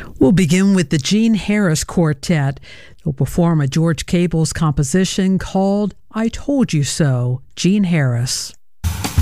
We'll begin with the Gene Harris Quartet. They'll perform a George Cable's composition called I Told You So, Gene Harris.